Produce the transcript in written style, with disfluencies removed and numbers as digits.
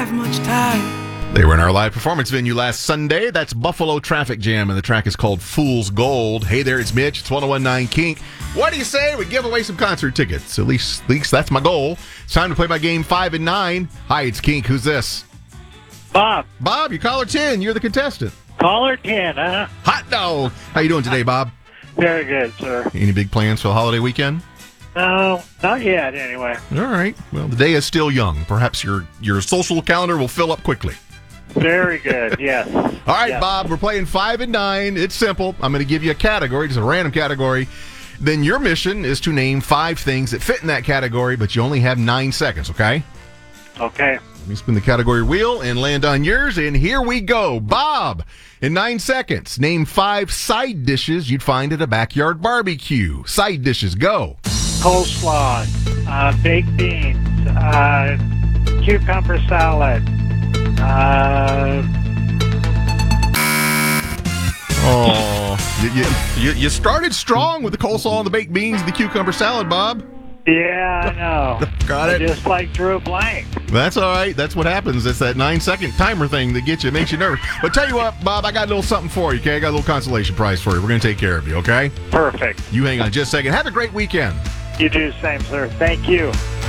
have much time. They were in our live performance venue last Sunday. That's Buffalo Traffic Jam, and the track is called Fool's Gold. Hey there, it's Mitch. It's 1019 Kink. What do you say? We give away some concert tickets. At least that's my goal. It's time to play my game 5 and 9. Hi, it's Kink. Who's this? Bob. Bob, you're caller 10. You're the contestant. Caller 10, huh? Hot dog. How you doing today, Bob? Very good, sir. Any big plans for the holiday weekend? No, not yet, anyway. All right. Well, the day is still young. Perhaps your social calendar will fill up quickly. Very good, yes. All right, Yes. Bob, we're playing 5 and 9. It's simple. I'm going to give you a category, just a random category. Then your mission is to name 5 things that fit in that category, but you only have 9 seconds, okay? Okay. Let me spin the category wheel and land on yours, and here we go. Bob, in 9 seconds, name 5 side dishes you'd find at a backyard barbecue. Side dishes, go. Coleslaw, baked beans, cucumber salad, Oh, you started strong with the coleslaw and the baked beans and the cucumber salad, Bob. yeah, I know. Got it. I just like drew a blank. That's all right. That's what happens. It's that 9-second timer thing that gets you, makes you nervous. But tell you what, Bob, I got a little something for you, okay? I got a little consolation prize for you. We're going to take care of you, okay? Perfect. You hang on just a second. Have a great weekend. You do the same, sir. Thank you.